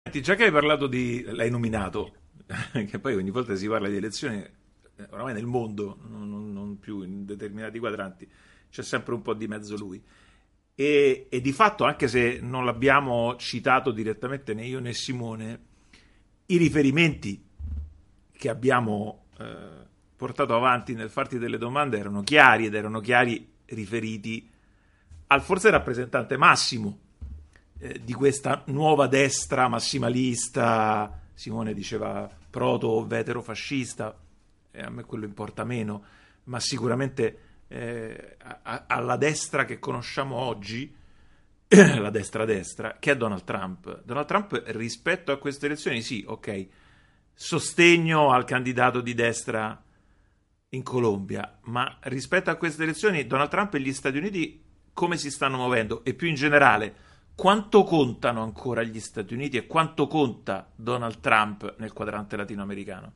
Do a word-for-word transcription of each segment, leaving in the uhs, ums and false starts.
Senti, già che hai parlato di, l'hai nominato, che poi ogni volta si parla di elezioni, eh, oramai nel mondo, non, non- non più in determinati quadranti, c'è sempre un po' di mezzo lui. E, e di fatto, anche se non l'abbiamo citato direttamente né io né Simone, i riferimenti che abbiamo eh, portato avanti nel farti delle domande erano chiari ed erano chiari riferiti al forse rappresentante massimo eh, di questa nuova destra massimalista, Simone diceva proto-veterofascista, e a me quello importa meno, ma sicuramente eh, a- alla destra che conosciamo oggi, la destra-destra, che è Donald Trump. Donald Trump rispetto a queste elezioni, sì, ok, sostegno al candidato di destra in Colombia, ma rispetto a queste elezioni Donald Trump e gli Stati Uniti come si stanno muovendo e più in generale quanto contano ancora gli Stati Uniti e quanto conta Donald Trump nel quadrante latinoamericano?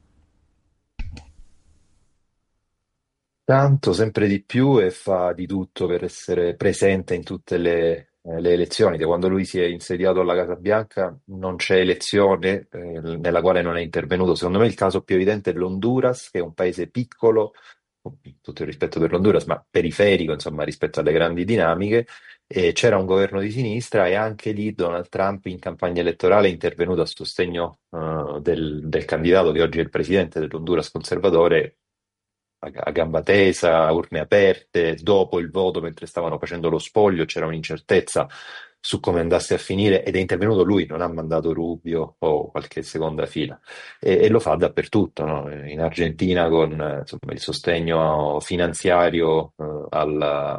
Tanto, sempre di più e fa di tutto per essere presente in tutte le, eh, le elezioni. Da quando lui si è insediato alla Casa Bianca non c'è elezione eh, nella quale non è intervenuto. Secondo me il caso più evidente è l'Honduras, che è un paese piccolo, con tutto il rispetto per l'Honduras, ma periferico, insomma, rispetto alle grandi dinamiche. E c'era un governo di sinistra e anche lì Donald Trump in campagna elettorale è intervenuto a sostegno eh, del, del candidato che oggi è il presidente dell'Honduras conservatore a, a gamba tesa, urne aperte, dopo il voto, mentre stavano facendo lo spoglio, c'era un'incertezza su come andasse a finire ed è intervenuto lui, non ha mandato Rubio o qualche seconda fila e, e lo fa dappertutto, no? In Argentina con eh, insomma, il sostegno finanziario eh, al,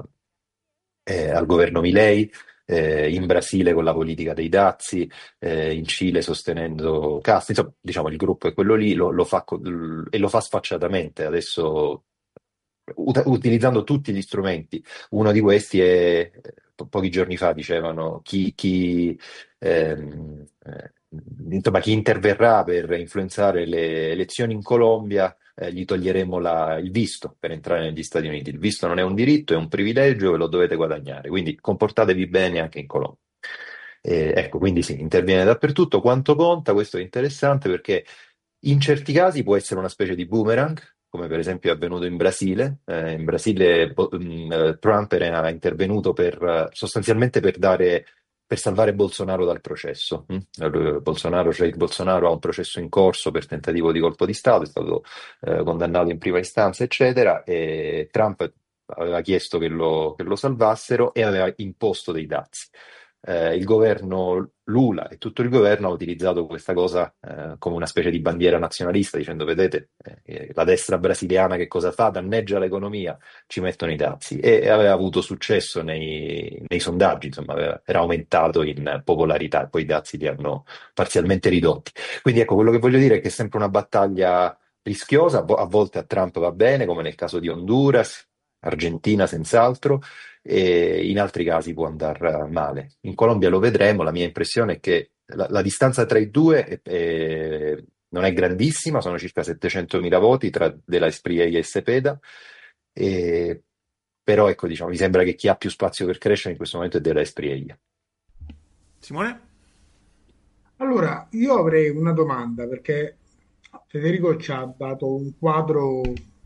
eh, al governo Milei, eh, in Brasile con la politica dei dazi, eh, in Cile sostenendo Castro, insomma, diciamo il gruppo è quello lì, lo, lo fa co- e lo fa sfacciatamente, adesso ut- utilizzando tutti gli strumenti. Uno di questi è, po- pochi giorni fa dicevano, chi, chi, ehm, eh, insomma, chi interverrà per influenzare le elezioni in Colombia, eh, gli toglieremo la- il visto per entrare negli Stati Uniti. Il visto non è un diritto, è un privilegio e lo dovete guadagnare, quindi comportatevi bene anche in Colombia. Eh, ecco, quindi sì, interviene dappertutto. Quanto conta? Questo è interessante perché in certi casi può essere una specie di boomerang, come per esempio è avvenuto in Brasile. Eh, in Brasile bo- mh, eh, Trump era intervenuto per, eh, sostanzialmente per dare, per salvare Bolsonaro dal processo. mh. Eh, Bolsonaro, Jair Bolsonaro ha un processo in corso per tentativo di colpo di Stato, è stato eh, condannato in prima istanza, eccetera, e Trump aveva chiesto che lo, che lo salvassero e aveva imposto dei dazi. Eh, il governo Lula e tutto il governo ha utilizzato questa cosa eh, come una specie di bandiera nazionalista, dicendo: vedete, eh, la destra brasiliana che cosa fa? Danneggia l'economia, ci mettono i dazi. E, e aveva avuto successo nei, nei sondaggi, insomma, aveva- era aumentato in popolarità, poi i dazi li hanno parzialmente ridotti. Quindi ecco, quello che voglio dire è che è sempre una battaglia rischiosa, a vo- a volte a Trump va bene, come nel caso di Honduras, Argentina senz'altro, e in altri casi può andare male. In Colombia lo vedremo, la mia impressione è che la, la distanza tra i due è- è- non è grandissima, sono circa settecentomila voti tra De La Espriella e Cepeda, e- però ecco, diciamo, mi sembra che chi ha più spazio per crescere in questo momento è De La Espriella. Simone? Allora, io avrei una domanda perché Federico ci ha dato un quadro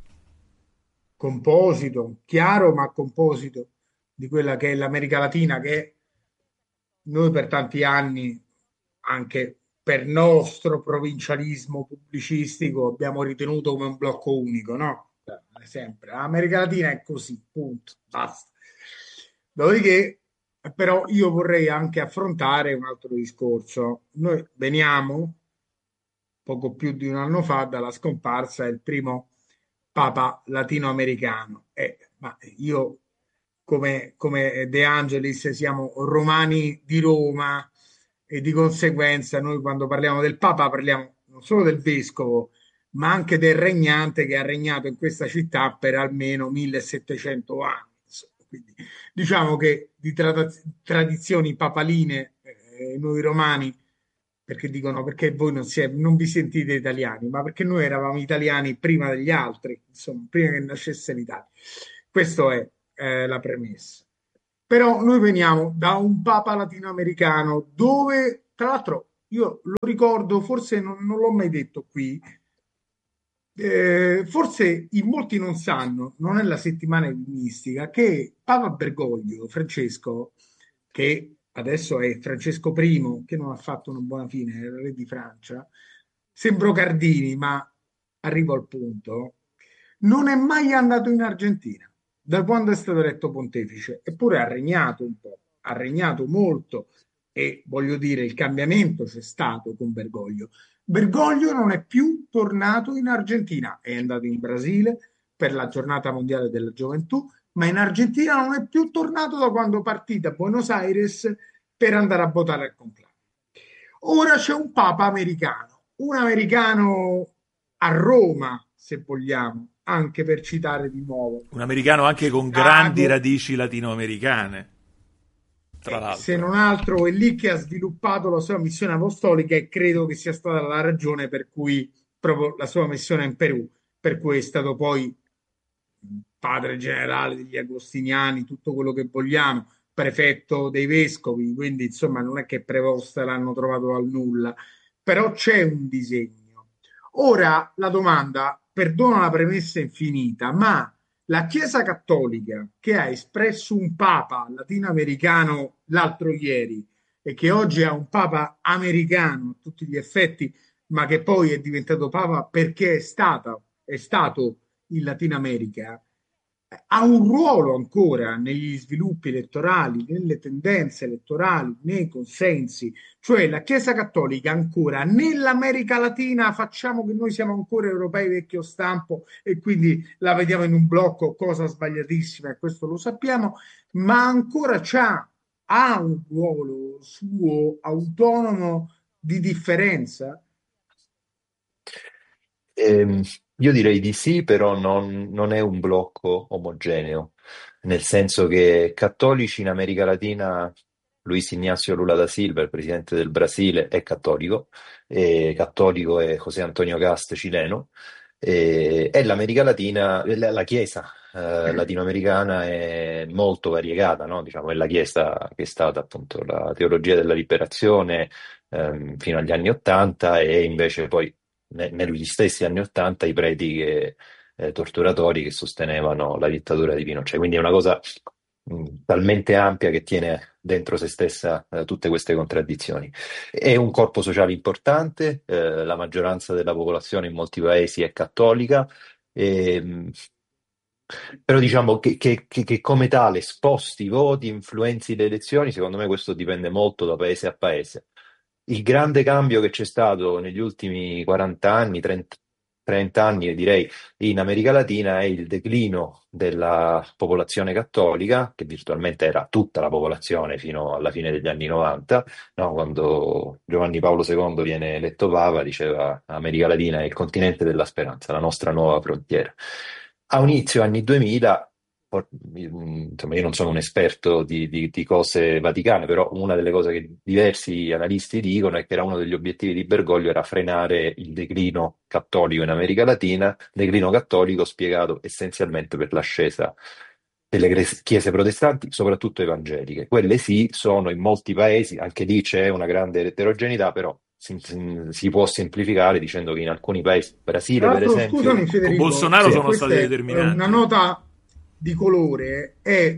composito, chiaro ma composito di quella che è l'America Latina, che noi per tanti anni, anche per nostro provincialismo pubblicistico, abbiamo ritenuto come un blocco unico, no? Cioè, sempre. L'America Latina è così, punto, basta. Dopodiché, però, io vorrei anche affrontare un altro discorso. Noi veniamo poco più di un anno fa dalla scomparsa del primo Papa latinoamericano. Eh, ma io, come, come De Angelis, siamo romani di Roma e di conseguenza noi quando parliamo del Papa parliamo non solo del vescovo, ma anche del regnante che ha regnato in questa città per almeno millesettecento anni. Insomma. Quindi, diciamo che di tra- tradizioni papaline eh, noi romani perché dicono perché voi non, si è- non vi sentite italiani, ma perché noi eravamo italiani prima degli altri, insomma, prima che nascesse l'Italia. Questa è eh, la premessa. Però noi veniamo da un papa latinoamericano dove, tra l'altro, io lo ricordo, forse non, non l'ho mai detto qui, eh, forse in molti non sanno, non è la settimana enigmistica, che Papa Bergoglio, Francesco, che adesso è Francesco primo, che non ha fatto una buona fine, era re di Francia, sembro Cardini, ma arrivo al punto, non è mai andato in Argentina da quando è stato eletto pontefice, eppure ha regnato un po', ha regnato molto e voglio dire, il cambiamento c'è stato con Bergoglio. Bergoglio non è più tornato in Argentina, è andato in Brasile per la giornata mondiale della gioventù, ma in Argentina non è più tornato da quando partì da Buenos Aires per andare a votare al conclave. Ora c'è un papa americano, un americano a Roma, se vogliamo, anche per citare di nuovo Un americano anche con grandi Chicago, radici latinoamericane, tra eh, se l'altro. non altro è lì che ha sviluppato la sua missione apostolica e credo che sia stata la ragione per cui proprio la sua missione in Perù, per cui è stato poi padre generale degli agostiniani, tutto quello che vogliamo, prefetto dei vescovi, quindi insomma non è che preposta l'hanno trovato dal nulla, però c'è un disegno. Ora la domanda, perdono la premessa infinita, ma la Chiesa Cattolica, che ha espresso un Papa latinoamericano l'altro ieri e che oggi ha un Papa americano a tutti gli effetti, ma che poi è diventato Papa perché è, stata, è stato in Latino America, ha un ruolo ancora negli sviluppi elettorali, nelle tendenze elettorali, nei consensi, cioè la Chiesa Cattolica ancora nell'America Latina facciamo che noi siamo ancora europei vecchio stampo e quindi la vediamo in un blocco, cosa sbagliatissima e questo lo sappiamo, ma ancora c'ha, ha un ruolo suo autonomo di differenza. Ehm, io direi di sì, però non, non è un blocco omogeneo, nel senso che cattolici in America Latina, Luis Ignacio Lula da Silva, il presidente del Brasile, è cattolico, e cattolico è José Antonio Cast, cileno, e, e l'America Latina, la, la Chiesa eh, latinoamericana è molto variegata, no? Diciamo, è la Chiesa che è stata appunto la teologia della liberazione ehm, fino agli anni Ottanta e invece poi ne- negli stessi anni Ottanta i preti che, eh, torturatori che sostenevano la dittatura di Pinochet. Quindi è una cosa mh, talmente ampia che tiene dentro se stessa eh, tutte queste contraddizioni. È un corpo sociale importante, eh, la maggioranza della popolazione in molti paesi è cattolica, e, mh, però diciamo che, che- che- che come tale sposti i voti, influenzi le elezioni, secondo me questo dipende molto da paese a paese. Il grande cambio che c'è stato negli ultimi quaranta anni, trenta, trenta anni, direi, in America Latina è il declino della popolazione cattolica, che virtualmente era tutta la popolazione fino alla fine degli anni novanta, no? Quando Giovanni Paolo secondo viene eletto Papa, diceva America Latina è il continente della speranza, la nostra nuova frontiera. A inizio anni duemila, por- insomma, io non sono un esperto di, di- di cose vaticane, però una delle cose che diversi analisti dicono è che era uno degli obiettivi di Bergoglio era frenare il declino cattolico in America Latina, declino cattolico spiegato essenzialmente per l'ascesa delle gres- chiese protestanti, soprattutto evangeliche. Quelle sì, sono in molti paesi, anche lì c'è una grande eterogeneità, però si, si può semplificare dicendo che in alcuni paesi, Brasile Tra per l'altro, esempio, scusami Con Federico, Bolsonaro sì. e sono questa stati è una determinanti. nota di colore, è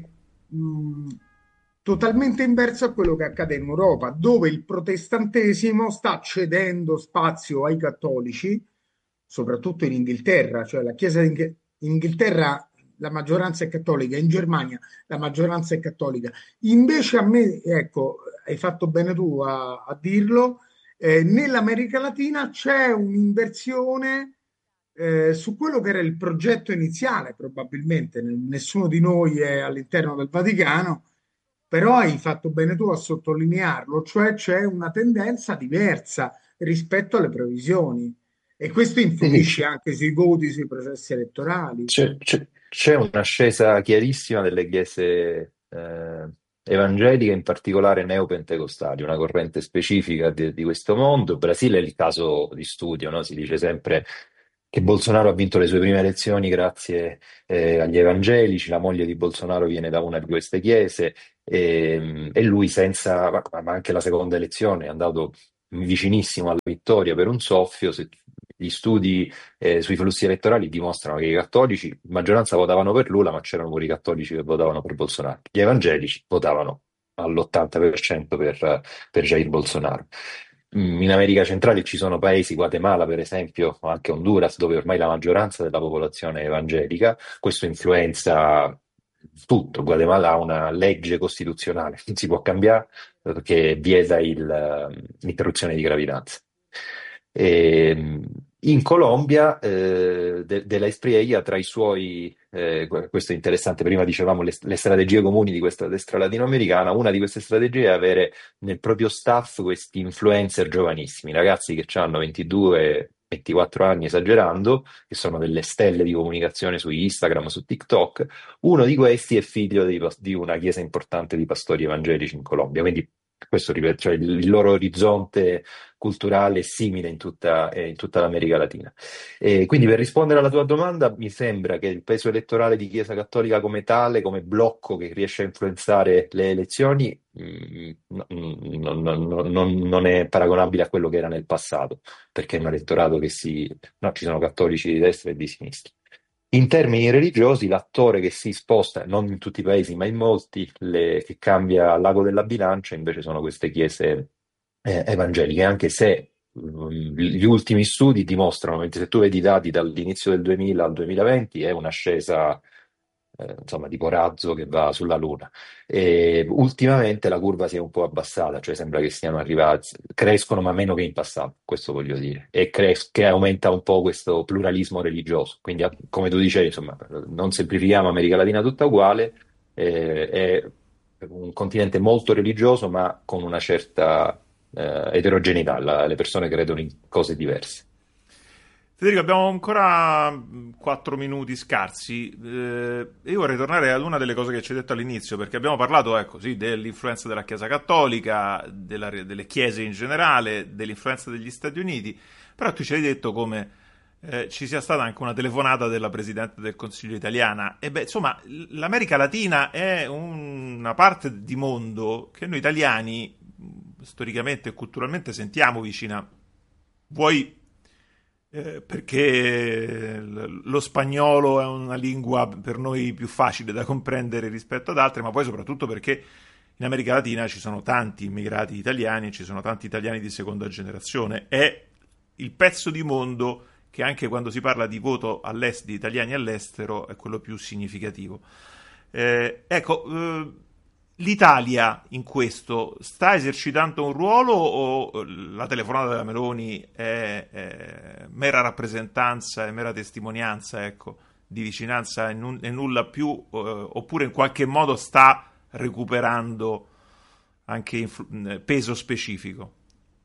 mh, totalmente inverso a quello che accade in Europa, dove il protestantesimo sta cedendo spazio ai cattolici, soprattutto in Inghilterra, cioè la Chiesa d'Inghilterra, in Inghilterra la maggioranza è cattolica, in Germania la maggioranza è cattolica. Invece a me, ecco, hai fatto bene tu a, a dirlo, eh, nell'America Latina c'è un'inversione eh, su quello che era il progetto iniziale, probabilmente. Nessuno di noi è all'interno del Vaticano, però hai fatto bene tu a sottolinearlo, cioè c'è una tendenza diversa rispetto alle previsioni e questo Sì, sì, influisce c- anche sui voti, sui processi elettorali. c'è c'è- c'è un'ascesa chiarissima delle chiese eh, evangeliche, in particolare neopentecostali, una corrente specifica di, di questo mondo. Il Brasile è il caso di studio, no? Si dice sempre che Bolsonaro ha vinto le sue prime elezioni grazie eh, agli evangelici, la moglie di Bolsonaro viene da una di queste chiese e, e lui senza, ma ma anche la seconda elezione è andato vicinissimo alla vittoria per un soffio. Se gli studi eh, sui flussi elettorali dimostrano che i cattolici, in maggioranza votavano per Lula, ma c'erano pure i cattolici che votavano per Bolsonaro. Gli evangelici votavano all'ottanta per cento per, per Jair Bolsonaro. Mm, In America centrale ci sono paesi, Guatemala per esempio, o anche Honduras, dove ormai la maggioranza della popolazione è evangelica. Questo influenza tutto. Guatemala ha una legge costituzionale, non si può cambiare, che vieta il, eh, l'interruzione di gravidanza. E, in Colombia, eh, de- della Espriella, tra i suoi, eh, questo è interessante, prima dicevamo le, le strategie comuni di questa destra latinoamericana, una di queste strategie è avere nel proprio staff questi influencer giovanissimi, ragazzi che hanno ventidue ventiquattro anni esagerando, che sono delle stelle di comunicazione su Instagram, su TikTok. Uno di questi è figlio di, di una chiesa importante di pastori evangelici in Colombia, quindi questo ripeto, cioè il, il loro orizzonte culturale è simile in tutta, eh, in tutta l'America Latina. E quindi per rispondere alla tua domanda, mi sembra che il peso elettorale di Chiesa Cattolica come tale, come blocco che riesce a influenzare le elezioni, mh, no- no- no- no- non non è paragonabile a quello che era nel passato, perché è un elettorato che si... no, ci sono cattolici di destra e di sinistra. In termini religiosi, l'attore che si sposta, non in tutti i paesi, ma in molti, le- che cambia l'ago della bilancia, invece sono queste chiese eh, evangeliche, anche se mm, gli ultimi studi dimostrano, mentre se tu vedi i dati dall'inizio del duemila al duemilaventi, è un'ascesa, eh, insomma, tipo razzo che va sulla Luna. E ultimamente la curva si è un po' abbassata, cioè sembra che siano arrivati, crescono ma meno che in passato, questo voglio dire, e cres- che aumenta un po' questo pluralismo religioso. Quindi, a- come tu dicevi, insomma, non semplifichiamo America Latina tutta uguale, eh, è un continente molto religioso, ma con una certa eh, eterogeneità. La- le persone credono in cose diverse. Federico, abbiamo ancora mh, quattro minuti scarsi. Eh, io vorrei tornare ad una delle cose che ci hai detto all'inizio, perché abbiamo parlato, ecco, sì, dell'influenza della Chiesa Cattolica, della- delle chiese in generale, dell'influenza degli Stati Uniti, però tu ci hai detto come eh, ci sia stata anche una telefonata della Presidente del Consiglio italiana. E beh, insomma, l- l'America Latina è un- una parte di mondo che noi italiani, mh, storicamente e culturalmente, sentiamo vicina. Vuoi eh, perché l- lo spagnolo è una lingua per noi più facile da comprendere rispetto ad altre, ma poi soprattutto perché in America Latina ci sono tanti immigrati italiani, ci sono tanti italiani di seconda generazione. È il pezzo di mondo che anche quando si parla di voto all'est, di italiani all'estero, è quello più significativo. Eh, ecco, eh, l'Italia in questo sta esercitando un ruolo o la telefonata della Meloni è, è mera rappresentanza, è mera testimonianza, ecco, di vicinanza e, nun- e nulla più, eh, oppure in qualche modo sta recuperando anche influ- peso specifico?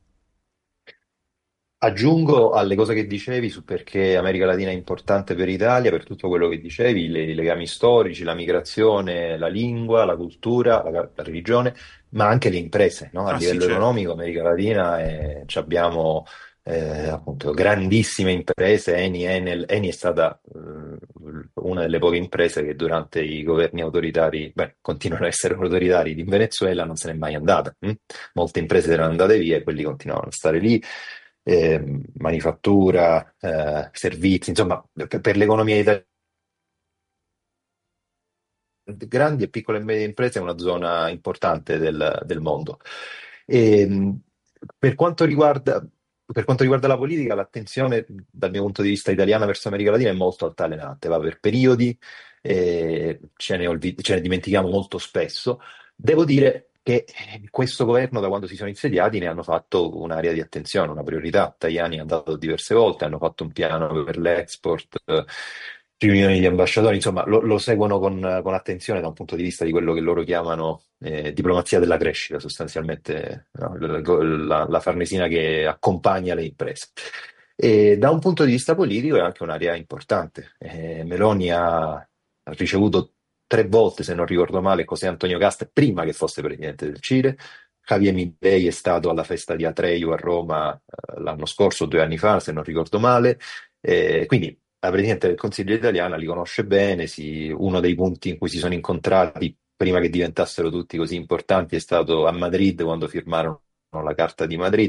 Aggiungo alle cose che dicevi su perché America Latina è importante per l'Italia, per tutto quello che dicevi, le- i legami storici, la migrazione, la lingua, la cultura, la, la religione, ma anche le imprese, no? A Ah sì, livello certo. economico, America Latina è- ci abbiamo eh, appunto grandissime imprese, Eni, Enel. Eni è stata eh, una delle poche imprese che durante i governi autoritari, beh, continuano a essere autoritari in Venezuela, non se n'è mai andata. hm? Molte imprese erano andate via e quelli continuavano a stare lì, eh, manifattura, eh, servizi, insomma, per, per l'economia italiana, grandi e piccole e medie imprese è una zona importante del, del mondo. E, mh, per quanto riguarda, per quanto riguarda la politica, l'attenzione dal mio punto di vista italiana verso America Latina è molto altalenante, va per periodi, eh, ce ne, olvi- ce ne dimentichiamo molto spesso. Devo dire che eh, questo governo, da quando si sono insediati, ne hanno fatto un'area di attenzione, una priorità. Tajani è andato diverse volte, hanno fatto un piano per l'export, eh, riunioni di ambasciatori, insomma, lo, lo seguono con, con attenzione da un punto di vista di quello che loro chiamano eh, diplomazia della crescita, sostanzialmente, no? La, la- la Farnesina che accompagna le imprese. E da un punto di vista politico è anche un'area importante. Eh, Meloni ha ricevuto tre volte, se non ricordo male, José Antonio Cast prima che fosse presidente del Cile. Javier Milei è stato alla festa di Atreju a Roma eh, l'anno scorso, due anni fa, se non ricordo male. Eh, quindi la Presidente del Consiglio italiana li conosce bene. Si- uno dei punti in cui si sono incontrati prima che diventassero tutti così importanti è stato a Madrid quando firmarono la Carta di Madrid.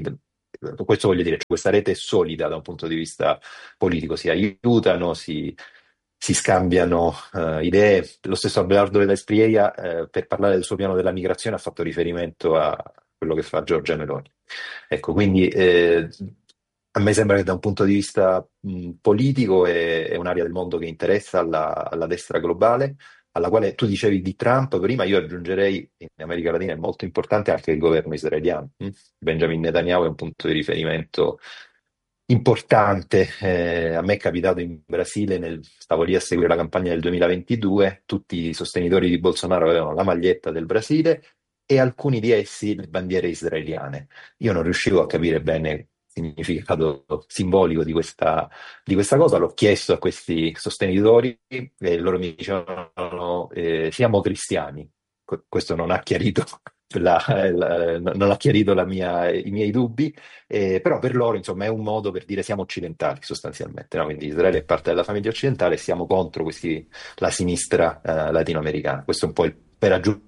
questo voglio dire, cioè, questa rete è solida da un punto di vista politico, si aiutano, si, si scambiano eh, idee. Lo stesso Abelardo della Espriella, eh, per parlare del suo piano della migrazione, ha fatto riferimento a quello che fa Giorgia Meloni. Ecco, quindi eh, a me sembra che da un punto di vista mh, politico è, è un'area del mondo che interessa alla, alla destra globale, alla quale tu dicevi di Trump prima, io aggiungerei in America Latina è molto importante anche il governo israeliano. hm? Benjamin Netanyahu è un punto di riferimento importante. Eh, a me è capitato in Brasile, nel- stavo lì a seguire la campagna del duemilaventidue, tutti i sostenitori di Bolsonaro avevano la maglietta del Brasile e alcuni di essi le bandiere israeliane. Io non riuscivo a capire bene il significato simbolico di questa, di questa cosa, l'ho chiesto a questi sostenitori e loro mi dicevano eh, siamo cristiani. Que- Questo non ha chiarito, la- la- non ha chiarito la mia- i miei dubbi, eh, però per loro insomma è un modo per dire siamo occidentali sostanzialmente, no? Quindi Israele è parte della famiglia occidentale e siamo contro questi, la sinistra eh, latinoamericana. Questo è un po' il, per aggiungere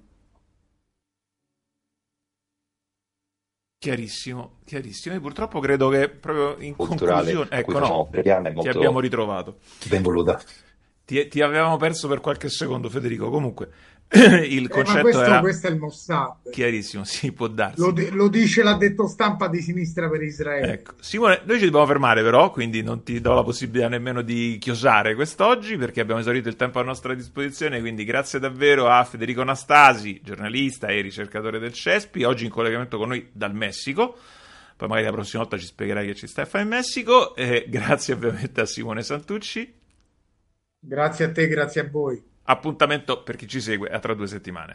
Chiarissimo, chiarissimo. Io purtroppo credo che proprio in culturale conclusione, a cui ecco facciamo no, italiana è ti abbiamo molto ritrovato. ben voluta. Ti, ti avevamo perso per qualche secondo, Federico. Comunque, il Eh, ma concetto questo, era questo è il Mossad. chiarissimo, sì, può Lo, darsi. di- lo dice l'addetto stampa di Sinistra per Israele. Ecco, Simone, noi ci dobbiamo fermare però, quindi non ti do la possibilità nemmeno di chiosare quest'oggi perché abbiamo esaurito il tempo a nostra disposizione, quindi grazie davvero a Federico Anastasi, giornalista e ricercatore del CESPI, oggi in collegamento con noi dal Messico. Poi magari la prossima volta ci spiegherai che ci stai a fare in Messico. E grazie ovviamente a Simone Santucci. Grazie a te, grazie a voi. Appuntamento per chi ci segue a tra due settimane.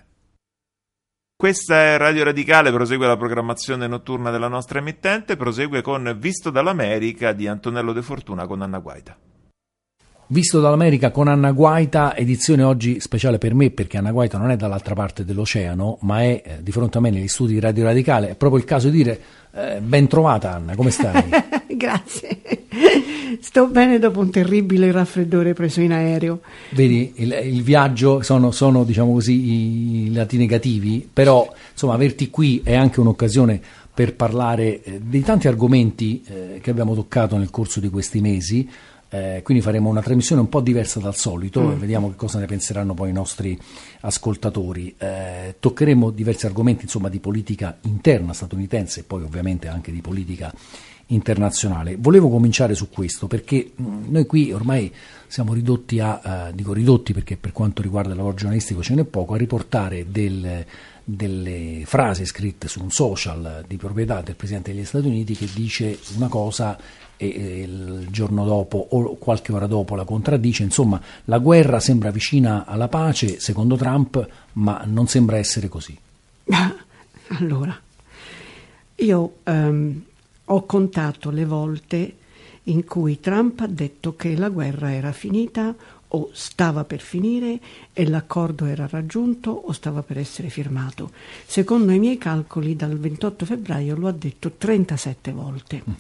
Questa è Radio Radicale, prosegue la programmazione notturna della nostra emittente, prosegue con Visto dall'America di Antonello De Fortuna con Anna Guaita. Visto dall'America con Anna Guaita, edizione oggi speciale per me perché Anna Guaita non è dall'altra parte dell'oceano ma è eh, di fronte a me negli studi di Radio Radicale. È proprio il caso di dire eh, ben trovata Anna, come stai? Grazie, sto bene dopo un terribile raffreddore preso in aereo. Vedi, il, il viaggio sono, sono diciamo così i lati negativi, però insomma averti qui è anche un'occasione per parlare eh, di tanti argomenti eh, che abbiamo toccato nel corso di questi mesi. Eh, quindi faremo una trasmissione un po' diversa dal solito mm. e vediamo che cosa ne penseranno poi i nostri ascoltatori. Eh, toccheremo diversi argomenti insomma di politica interna statunitense e poi ovviamente anche di politica internazionale. Volevo cominciare su questo perché mh, noi qui ormai siamo ridotti a, eh, dico ridotti perché per quanto riguarda il lavoro giornalistico ce n'è poco, a riportare del, delle frasi scritte su un social di proprietà del Presidente degli Stati Uniti che dice una cosa e il giorno dopo o qualche ora dopo la contraddice. Insomma, la guerra sembra vicina alla pace secondo Trump, ma non sembra essere così. Allora, io um, ho contato le volte in cui Trump ha detto che la guerra era finita o stava per finire e l'accordo era raggiunto o stava per essere firmato. Secondo i miei calcoli dal ventotto febbraio lo ha detto trentasette volte. Mm.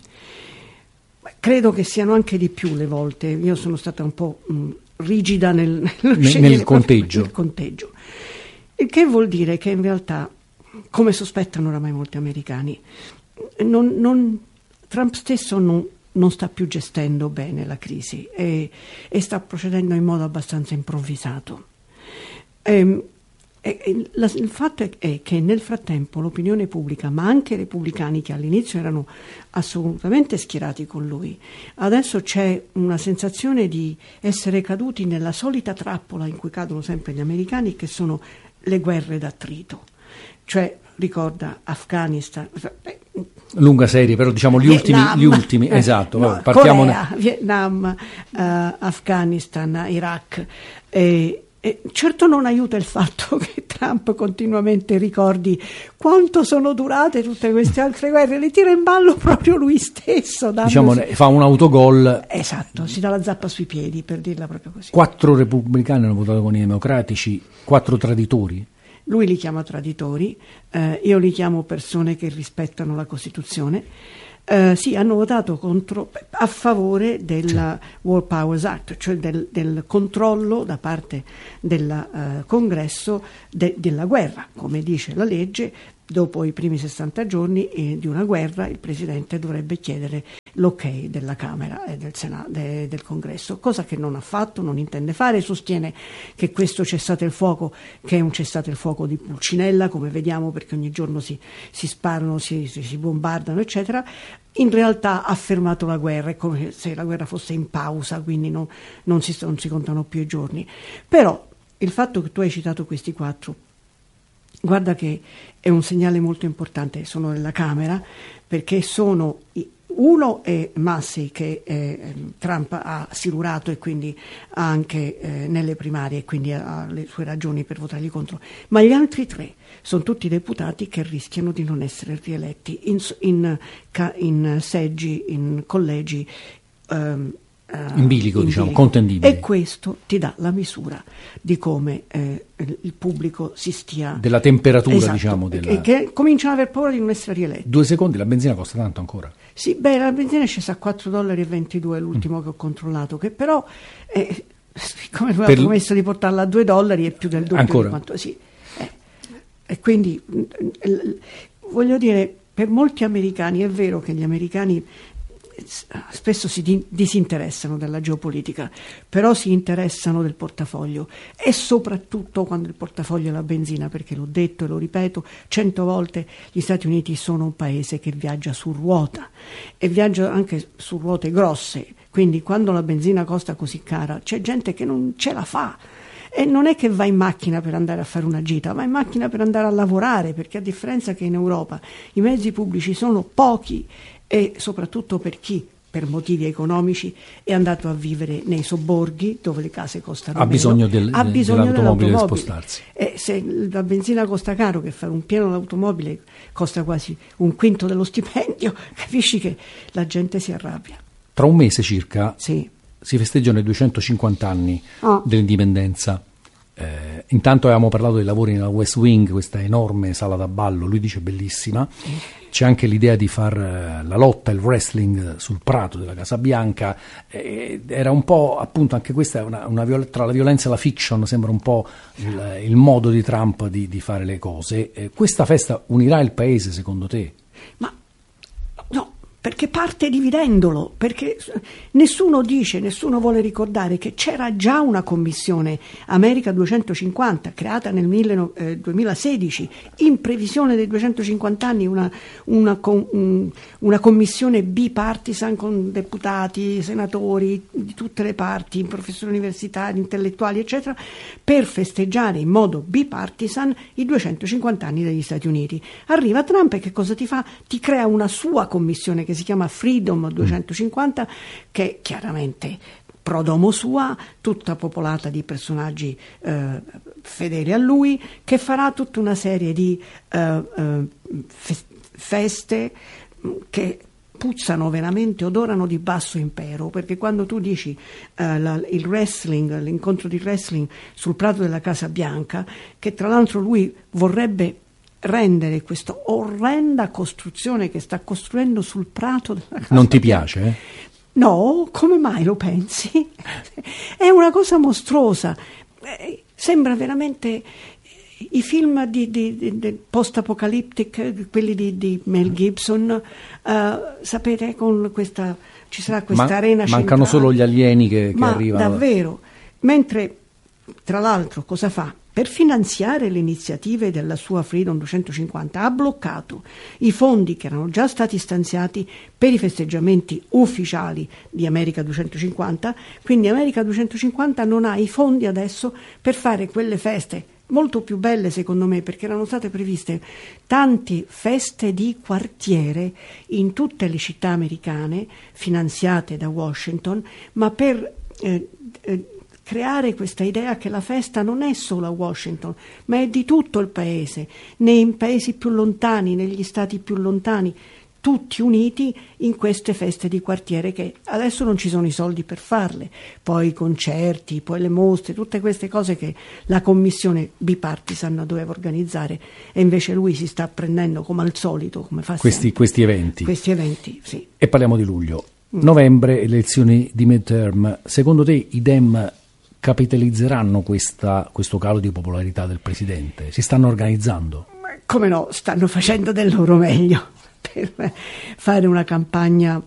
Credo che siano anche di più le volte, io sono stata un po' mh, rigida nel, nel, nel conteggio. nel conteggio, il che vuol dire che in realtà, come sospettano oramai molti americani, non, non, Trump stesso non, non sta più gestendo bene la crisi e, e sta procedendo in modo abbastanza improvvisato. Ehm, E la, il fatto è, è che nel frattempo l'opinione pubblica, ma anche i repubblicani che all'inizio erano assolutamente schierati con lui, adesso c'è una sensazione di essere caduti nella solita trappola in cui cadono sempre gli americani, che sono le guerre d'attrito. Cioè, ricorda Afghanistan... Beh, lunga serie, però diciamo gli ultimi, Vietnam, gli ultimi eh, esatto, no, vabbè, partiamo Corea, ne... Vietnam, uh, Afghanistan, Iraq. E, e certo non aiuta il fatto che Trump continuamente ricordi quanto sono durate tutte queste altre guerre, le tira in ballo proprio lui stesso. Diciamo, fa un autogol. Esatto, si dà la zappa sui piedi, per dirla proprio così. Quattro repubblicani hanno votato con i democratici, quattro traditori. Lui li chiama traditori, eh, io li chiamo persone che rispettano la Costituzione. Uh, sì, hanno votato contro, a favore del sì. War Powers Act, cioè del, del controllo da parte del uh, Congresso de, della guerra, come dice la legge, dopo i primi sessanta giorni eh, di una guerra, il Presidente dovrebbe chiedere l'ok della Camera e del Senato, de, del Congresso, cosa che non ha fatto, non intende fare. Sostiene che questo cessate il fuoco, che è un cessate il fuoco di Pulcinella, come vediamo, perché ogni giorno si, si sparano, si, si, si bombardano, eccetera. In realtà ha fermato la guerra, è come se la guerra fosse in pausa, quindi non, non, si, non si contano più i giorni. Però il fatto che tu hai citato questi quattro, guarda che è un segnale molto importante. Sono nella Camera perché sono, uno è Massey, che eh, Trump ha silurato e quindi ha anche eh, nelle primarie, e quindi ha le sue ragioni per votargli contro, ma gli altri tre sono tutti deputati che rischiano di non essere rieletti in, in, in seggi, in collegi um, Uh, in bilico, in diciamo, bilico. Contendibili. E questo ti dà la misura di come eh, il pubblico si stia... Della temperatura, esatto, diciamo. Della... Che, che cominciano ad aver paura di non essere rieletti. Due secondi, la benzina costa tanto ancora? Sì, beh, la benzina è scesa a quattro virgola ventidue dollari, l'ultimo mm. che ho controllato, che però, eh, siccome lui per... ha promesso di portarla a due dollari, è più del doppio ancora? Di quanto... Sì. Eh, e quindi, eh, voglio dire, per molti americani, è vero che gli americani spesso si disinteressano della geopolitica, però si interessano del portafoglio, e soprattutto quando il portafoglio è la benzina, perché l'ho detto e lo ripeto cento volte, gli Stati Uniti sono un paese che viaggia su ruota e viaggia anche su ruote grosse, quindi quando la benzina costa così cara c'è gente che non ce la fa. E non è che va in macchina per andare a fare una gita, va in macchina per andare a lavorare, perché a differenza che in Europa i mezzi pubblici sono pochi, e soprattutto per chi, per motivi economici, è andato a vivere nei sobborghi dove le case costano ha meno, bisogno, del, ha bisogno dell'automobile, dell'automobile per spostarsi. E se la benzina costa caro, che fare un pieno d'automobile costa quasi un quinto dello stipendio, capisci che la gente si arrabbia. Tra un mese circa sì. si festeggiano i duecentocinquanta anni oh. dell'indipendenza. Eh, intanto avevamo parlato dei lavori nella West Wing, questa enorme sala da ballo, lui dice bellissima. C'è anche l'idea di far uh, la lotta, il wrestling sul prato della Casa Bianca. Eh, era un po', appunto, anche questa è una, una viol- tra la violenza e la fiction, sembra un po' il, il modo di Trump di, di fare le cose. Eh, questa festa unirà il paese, secondo te? Ma no, perché parte dividendolo, perché nessuno dice, nessuno vuole ricordare che c'era già una commissione America duecentocinquanta creata nel mille, eh, duemilasedici in previsione dei duecentocinquanta anni, una, una, un, una commissione bipartisan con deputati, senatori di tutte le parti, professori universitari, intellettuali, eccetera, per festeggiare in modo bipartisan i duecentocinquanta anni degli Stati Uniti. Arriva Trump e che cosa ti fa? Ti crea una sua commissione che si chiama Freedom duecentocinquanta, che chiaramente pro domo sua, tutta popolata di personaggi eh, fedeli a lui, che farà tutta una serie di eh, eh, feste che puzzano veramente, odorano di basso impero, perché quando tu dici eh, la, il wrestling, l'incontro di wrestling sul prato della Casa Bianca, che tra l'altro lui vorrebbe rendere questa orrenda costruzione che sta costruendo sul prato della Casa non ti Bianca. piace? Eh? No, come mai lo pensi? È una cosa mostruosa, eh, sembra veramente i film di, di, di, di post-apocalyptic, quelli di, di Mel Gibson, uh, sapete, con questa ci sarà questa Ma, arena mancano centrale. Solo gli alieni che, che Ma arrivano. Davvero, mentre tra l'altro cosa fa? Per finanziare le iniziative della sua Freedom duecentocinquanta ha bloccato i fondi che erano già stati stanziati per i festeggiamenti ufficiali di America duecentocinquanta, quindi America duecentocinquanta non ha i fondi adesso per fare quelle feste molto più belle, secondo me, perché erano state previste tante feste di quartiere in tutte le città americane finanziate da Washington, ma per eh, eh, creare questa idea che la festa non è solo a Washington, ma è di tutto il paese, nei paesi più lontani, negli stati più lontani, tutti uniti in queste feste di quartiere, che adesso non ci sono i soldi per farle, poi i concerti, poi le mostre, tutte queste cose che la commissione bipartisan doveva organizzare, e invece lui si sta prendendo come al solito, come fa questi, questi eventi. Questi eventi, sì. E parliamo di luglio. Mm. Novembre, elezioni di midterm. Secondo te i Dem capitalizzeranno questa, questo calo di popolarità del presidente? Si stanno organizzando? Ma come no, stanno facendo del loro meglio per fare una campagna.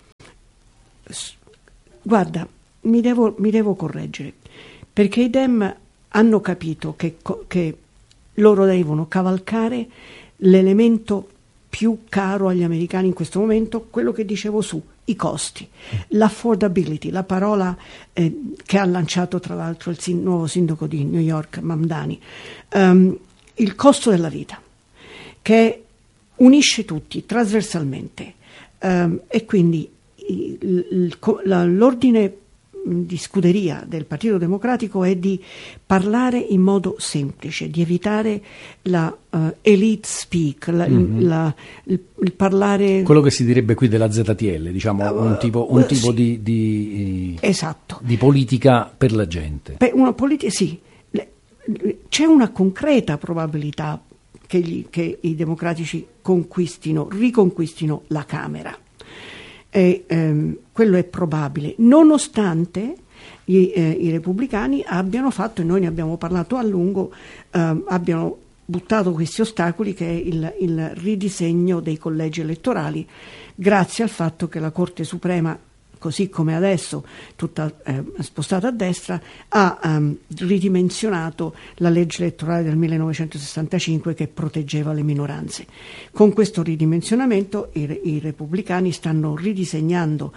Guarda, mi devo, mi devo correggere, perché i Dem hanno capito che, che loro devono cavalcare l'elemento più caro agli americani in questo momento, quello che dicevo su, i costi, l'affordability, la parola eh, che ha lanciato tra l'altro il sin- nuovo sindaco di New York, Mamdani, um, il costo della vita, che unisce tutti trasversalmente, um, e quindi il, il, la, l'ordine di scuderia del Partito Democratico è di parlare in modo semplice, di evitare la uh, elite speak, la, mm-hmm. la, il, il parlare... Quello che si direbbe qui della Z T L, diciamo, uh, un tipo, un tipo sì. di, di, esatto. di politica per la gente. Per una politica, sì. C'è una concreta probabilità che, gli, che i democratici conquistino, riconquistino la Camera. E, ehm, quello è probabile, nonostante i, eh, i repubblicani abbiano fatto, e noi ne abbiamo parlato a lungo, ehm, abbiano buttato questi ostacoli, che è il, il ridisegno dei collegi elettorali, grazie al fatto che la Corte Suprema, così come adesso tutta eh, spostata a destra, ha um, ridimensionato la legge elettorale del millenovecentosessantacinque che proteggeva le minoranze. Con questo ridimensionamento i, i repubblicani stanno ridisegnando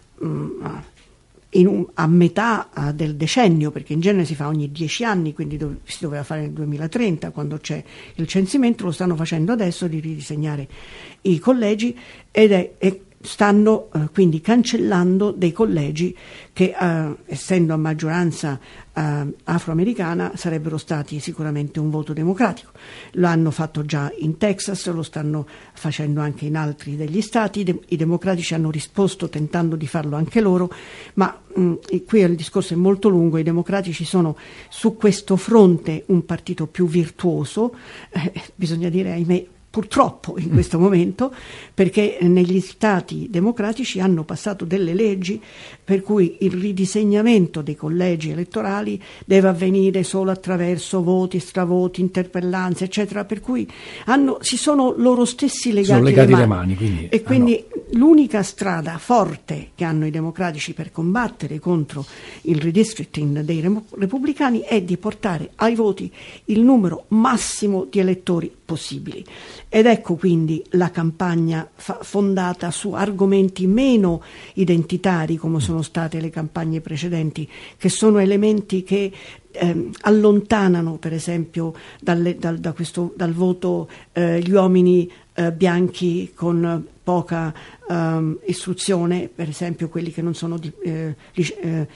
um, in un, a metà uh, del decennio, perché in genere si fa ogni dieci anni, quindi dove, si doveva fare nel duemilatrenta quando c'è il censimento, lo stanno facendo adesso di ridisegnare i collegi, ed è, è stanno eh, quindi cancellando dei collegi che, eh, essendo a maggioranza eh, afroamericana, sarebbero stati sicuramente un voto democratico. Lo hanno fatto già in Texas, lo stanno facendo anche in altri degli stati. De- i democratici hanno risposto tentando di farlo anche loro, ma mh, qui il discorso è molto lungo. I democratici sono su questo fronte un partito più virtuoso, eh, bisogna dire, ahimè, purtroppo in questo momento, perché negli stati democratici hanno passato delle leggi per cui il ridisegnamento dei collegi elettorali deve avvenire solo attraverso voti, stravoti, interpellanze, eccetera, per cui hanno, si sono loro stessi legati, sono legati le le mani, mani quindi, e quindi ah no. L'unica strada forte che hanno i democratici per combattere contro il redistricting dei repubblicani è di portare ai voti il numero massimo di elettori possibili. Ed ecco quindi la campagna fa- fondata su argomenti meno identitari, come sono state le campagne precedenti, che sono elementi che eh, allontanano, per esempio, dalle, dal, da questo, dal voto eh, gli uomini eh, bianchi con poca um, istruzione, per esempio quelli che non sono di, eh, eh,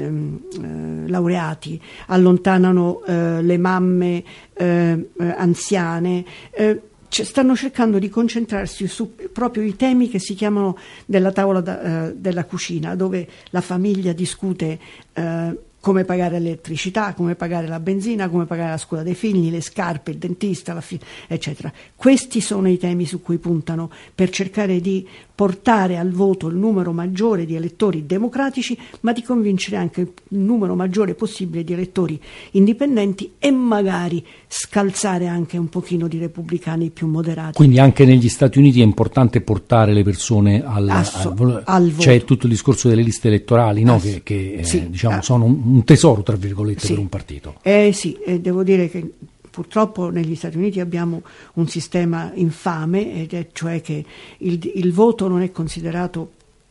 eh, laureati, allontanano eh, le mamme eh, anziane, eh, stanno cercando di concentrarsi su proprio i temi che si chiamano della tavola da, uh, della cucina, dove la famiglia discute uh, come pagare l'elettricità, come pagare la benzina, come pagare la scuola dei figli, le scarpe, il dentista, la fi- eccetera. Questi sono i temi su cui puntano per cercare di portare al voto il numero maggiore di elettori democratici, ma di convincere anche il numero maggiore possibile di elettori indipendenti e magari scalzare anche un pochino di repubblicani più moderati. Quindi anche negli Stati Uniti è importante portare le persone al, Asso, al, al voto. C'è tutto il discorso delle liste elettorali, no? Asso, che, che sì, eh, diciamo ah, sono un, un tesoro, tra virgolette, sì, per un partito. Eh sì, eh, devo dire che purtroppo negli Stati Uniti abbiamo un sistema infame, ed è cioè che il, il voto non è considerato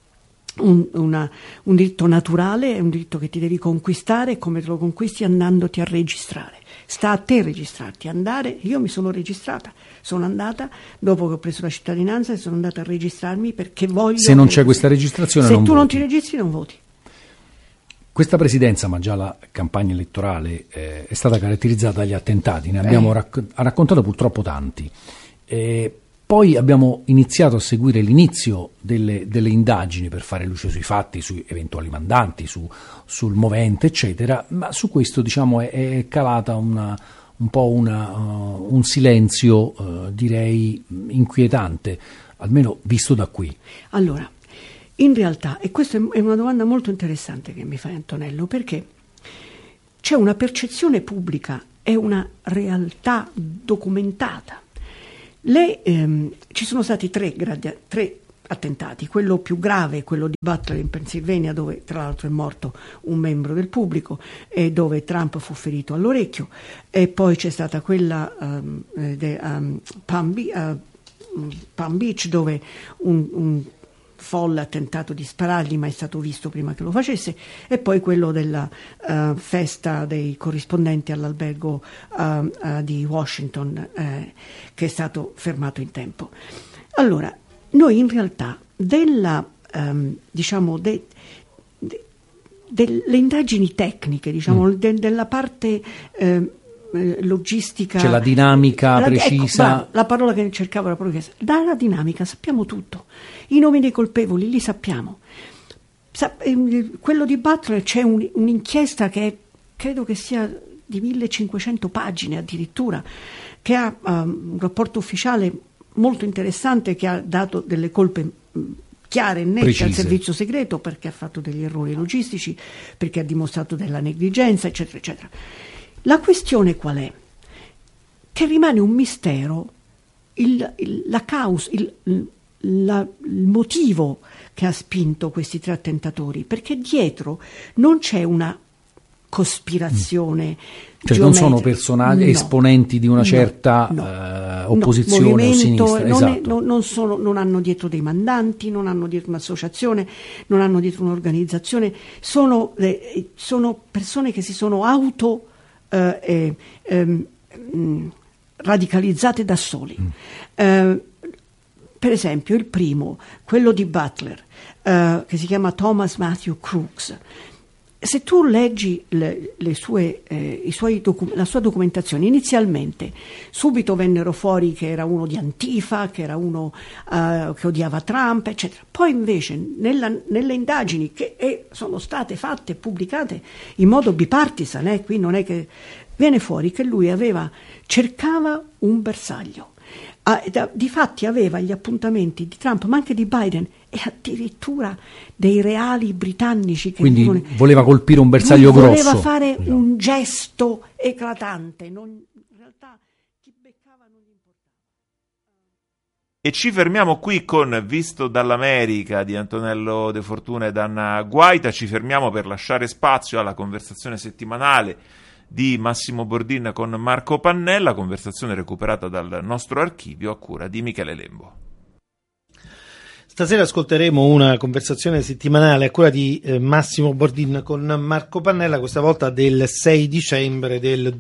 un, una, un diritto naturale, è un diritto che ti devi conquistare, e come te lo conquisti? Andandoti a registrare. Sta a te registrarti, andare. Io mi sono registrata, sono andata dopo che ho preso la cittadinanza e sono andata a registrarmi perché voglio. Se non c'è questa registrazione, se non tu voti. non ti registri, non voti. Questa presidenza, ma già la campagna elettorale, eh, è stata caratterizzata dagli attentati, ne abbiamo eh. racc- ha raccontato purtroppo tanti. Eh, poi abbiamo iniziato a seguire l'inizio delle, delle indagini per fare luce sui fatti, sui eventuali mandanti, su, sul movente, eccetera, ma su questo, diciamo, è, è calata una, un po' una, uh, un silenzio, uh, direi, inquietante, almeno visto da qui. Allora, in realtà, e questa è una domanda molto interessante che mi fai, Antonello, perché c'è una percezione pubblica, è una realtà documentata, Le, ehm, ci sono stati tre, gradi, tre attentati, quello più grave è quello di Butler in Pennsylvania, dove tra l'altro è morto un membro del pubblico e dove Trump fu ferito all'orecchio, e poi c'è stata quella um, de, um, Palm, Be- uh, Palm Beach, dove un, un folle ha tentato di sparargli ma è stato visto prima che lo facesse, e poi quello della uh, festa dei corrispondenti all'albergo uh, uh, di Washington, eh, che è stato fermato in tempo. Allora, noi in realtà della, um, diciamo, de, de, delle indagini tecniche, diciamo, mm. de, della parte eh, logistica, c'è la dinamica la, precisa. Ecco, bravo, la parola che cercavo era proprio questa. Dalla dinamica sappiamo tutto, i nomi dei colpevoli li sappiamo. Sa, eh, quello di Butler, c'è un, un'inchiesta che è, credo che sia di millecinquecento pagine addirittura, che ha um, un rapporto ufficiale molto interessante, che ha dato delle colpe mh, chiare e nette Precise. al servizio segreto, perché ha fatto degli errori logistici, perché ha dimostrato della negligenza, eccetera, eccetera. La questione qual è? Che rimane un mistero il, il, la causa, il, la, il motivo che ha spinto questi tre attentatori, perché dietro non c'è una cospirazione. Cioè non sono personaggi, no, esponenti di una no, certa no, uh, opposizione no, o sinistra. Non, esatto. è, non, non, sono, non hanno dietro dei mandanti, non hanno dietro un'associazione, non hanno dietro un'organizzazione, sono, eh, sono persone che si sono auto eh, eh, eh, radicalizzate da soli. Mm. Eh, per esempio il primo, quello di Butler, eh, che si chiama Thomas Matthew Crooks. Se tu leggi le, le sue, eh, i suoi docu- la sua documentazione, inizialmente subito vennero fuori che era uno di Antifa, che era uno uh, che odiava Trump, eccetera. Poi invece nella, nelle indagini che eh, sono state fatte e pubblicate in modo bipartisan, eh, qui non è che viene fuori che lui aveva cercava un bersaglio. Ah, da, difatti aveva gli appuntamenti di Trump, ma anche di Biden, e addirittura dei reali britannici che quindi dicono, voleva colpire un bersaglio voleva grosso, voleva fare no. un gesto eclatante, non, in realtà chi beccava non gli importava. E ci fermiamo qui con Visto dall'America di Antonello De Fortuna ed Anna Guaita. Ci fermiamo per lasciare spazio alla conversazione settimanale di Massimo Bordin con Marco Pannella, conversazione recuperata dal nostro archivio a cura di Michele Lembo. Stasera ascolteremo una conversazione settimanale a cura di eh, Massimo Bordin con Marco Pannella, questa volta del sei dicembre del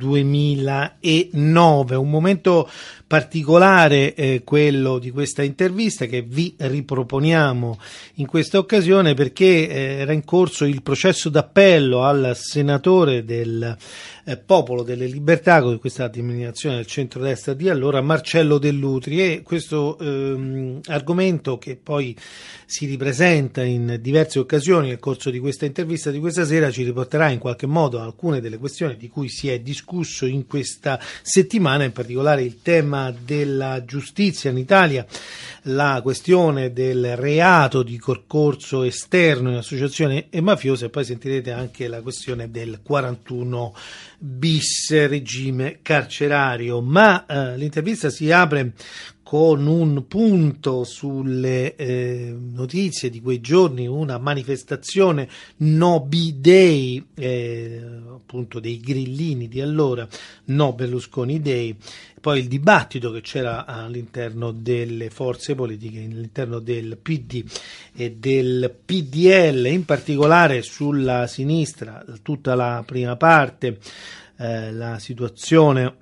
duemilanove, un momento particolare, eh, quello di questa intervista che vi riproponiamo in questa occasione perché eh, era in corso il processo d'appello al senatore del eh, Popolo delle Libertà, con questa denominazione del centrodestra di allora, Marcello Dell'Utri, e questo ehm, argomento che poi si ripresenta in diverse occasioni nel corso di questa intervista di questa sera ci riporterà in qualche modo a alcune delle questioni di cui si è discusso in questa settimana, in particolare il tema della giustizia in Italia, la questione del reato di concorso esterno in associazione e mafiosa, e poi sentirete anche la questione del quarantuno bis regime carcerario. Ma eh, l'intervista si apre con un punto sulle eh, notizie di quei giorni, una manifestazione No B-Day, eh, appunto dei grillini di allora, No Berlusconi Day, poi il dibattito che c'era all'interno delle forze politiche, all'interno del P D e del P D L, in particolare sulla sinistra, tutta la prima parte, eh, la situazione